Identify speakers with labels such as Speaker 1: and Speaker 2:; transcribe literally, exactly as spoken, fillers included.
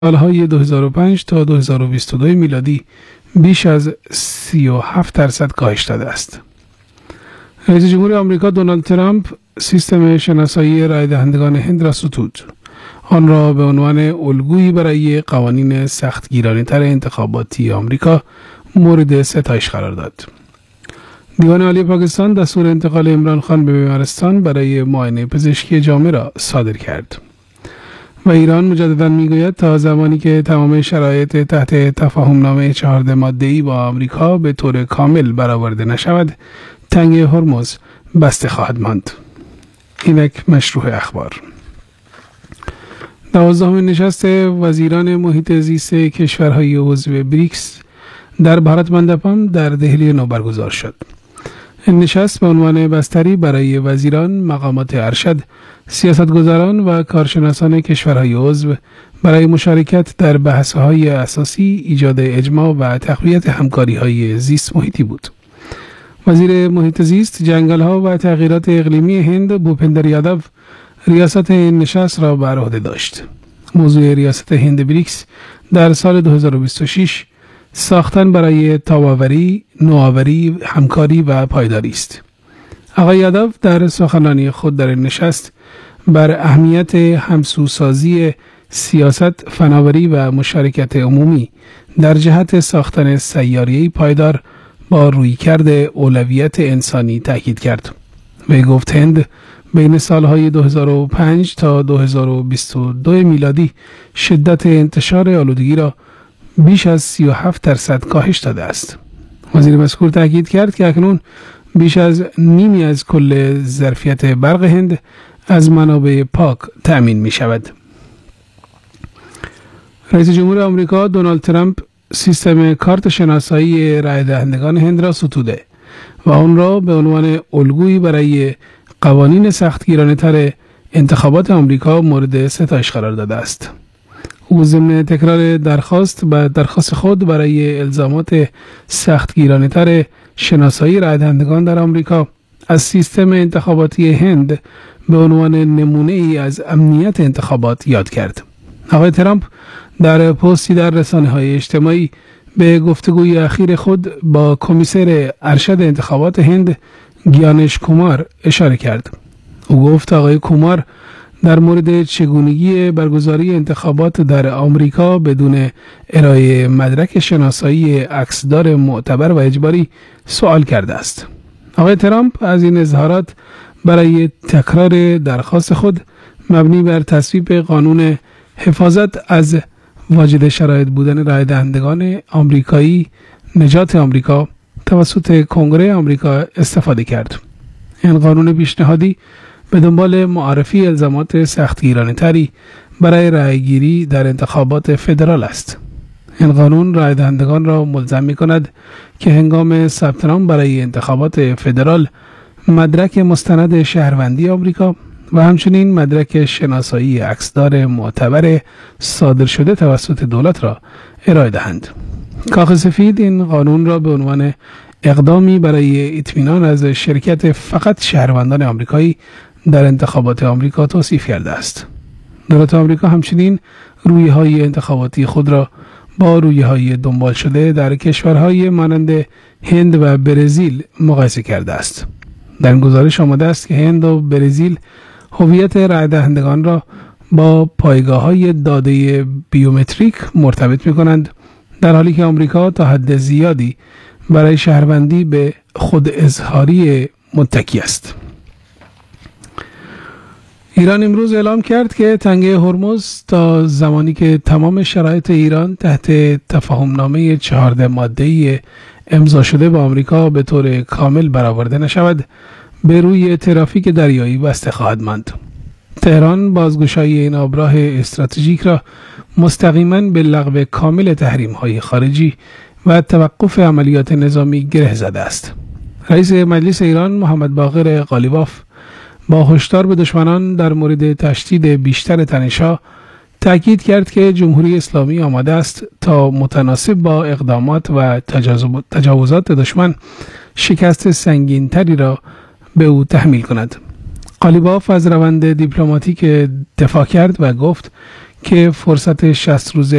Speaker 1: سالهای دو هزار و پنج تا دو هزار و بیست و دو میلادی بیش از سی و هفت درصد کاهش داده است. رئیس جمهور آمریکا دونالد ترامپ سیستم شناسایی رای دهندگان هند را ستود. آن را به عنوان الگویی برای قوانین سختگیرانه‌تر انتخاباتی آمریکا مورد ستایش قرار داد. دیوان عالی پاکستان دستور انتقال عمران خان به بیمارستان برای معاینه پزشکی جامع را صادر کرد. و ایران مجددا میگوید تا زمانی که تمام شرایط تحت تفاهمنامه چهارده ماده‌ای با آمریکا به طور کامل برآورده نشود، تنگه هرمز بسته خواهد ماند. اینک مشروع اخبار. دوازدهمین نشست وزیران محیط زیست کشورهای عضو بریکس در بھارت مندپم در دهلی نو برگزار شد. این نشست به عنوان بستری برای وزیران، مقامات ارشد، سیاستگزاران و کارشناسان کشورهای عضو برای مشارکت در بحث‌های اساسی، ایجاد اجماع و تقویت همکاری‌های زیست محیطی بود. وزیر محیط زیست، جنگل‌ها و تغییرات اقلیمی هند بوپندر یادو ریاست این نشست را بر عهده داشت. موضوع ریاست هند بریکس در سال دو هزار و بیست و شش ساختن برای تاب‌آوری، نوآوری، همکاری و پایداری است. آقای یادو در سخنرانی خود در این نشست بر اهمیت همسوسازی سیاست، فناوری و مشارکت عمومی در جهت ساختن سیاره‌ای پایدار با رویکرد اولویت انسانی تاکید کرد. وی گفت هند بین سالهای دو هزار و پنج تا دو هزار و بیست و دو میلادی شدت انتشار آلودگی را بیش از سی و هفت درصد کاهش داده است. وزیر مذکور تاکید کرد که اکنون بیش از نیمی از کل ظرفیت برق هند از منابع پاک تأمین می شود. رئیس جمهور آمریکا دونالد ترامپ سیستم کارت شناسایی رای دهندگان هند را ستوده و آن را به عنوان الگویی برای قوانین سختگیرانه‌تر انتخابات آمریکا مورد ستایش قرار داده است. او ضمن تکرار درخواست و درخواست خود برای الزامات سختگیرانه‌تر شناسایی رای دهندگان در آمریکا از سیستم انتخاباتی هند به عنوان نمونه ای از امنیت انتخابات یاد کرد. آقای ترامپ در پستی در رسانه‌های اجتماعی به گفتگوی اخیر خود با کمیسر ارشد انتخابات هند گیانش کومار اشاره کرد. او گفت آقای کومار در مورد چگونگی برگزاری انتخابات در آمریکا بدون ارائه مدرک شناسایی عکسدار معتبر و اجباری سوال کرده است. آقای ترامپ از این اظهارات برای تکرار درخواست خود مبنی بر تصویب قانون حفاظت از واجد شرایط بودن رای دهندگان آمریکایی نجات آمریکا توسط کنگره آمریکا استفاده کرد. این قانون پیشنهادی به دنبال معرفی الزامات سختگیرانه‌تری برای رأیگیری در انتخابات فدرال است. این قانون رای دهندگان را ملزم می‌کند که هنگام ثبت نام برای انتخابات فدرال مدرک مستند شهروندی آمریکا و همچنین مدرک شناسایی عکسدار معتبر صادر شده توسط دولت را ارائه دهند. کاخ سفید این قانون را به عنوان اقدامی برای اطمینان از شرکت فقط شهروندان آمریکایی در انتخابات آمریکا توصیف کرده است. دولت آمریکا همچنین رویه‌های انتخاباتی خود را با رویه‌های دنبال شده در کشورهای مانند هند و برزیل مقایسه کرده است. در این گزارش آمده است که هند و برزیل هویت رای دهندگان را با پایگاه‌های داده بیومتریک مرتبط می‌کنند، در حالی که آمریکا تا حد زیادی برای شهروندی به خود اظهاری متکی است. ایران امروز اعلام کرد که تنگه هرمز تا زمانی که تمام شرایط ایران تحت تفاهمنامه چهارده ماده‌ای امضا شده با آمریکا به طور کامل برآورده نشود، به روی ترافیک دریایی بسته خواهد ماند. تهران بازگشایی این آبراه استراتژیک را مستقیما به لغو کامل تحریم‌های خارجی و توقف عملیات نظامی گره زده است. رئیس مجلس ایران محمد باقر قالیباف با هشدار به دشمنان در مورد تشدید بیشتر تنش‌ها تاکید کرد که جمهوری اسلامی آماده است تا متناسب با اقدامات و تجاوزات دشمن شکست سنگین‌تری را به او تحمیل کند. قالیباف از روند دیپلماتیک دفاع کرد و گفت که فرصت شصت روزه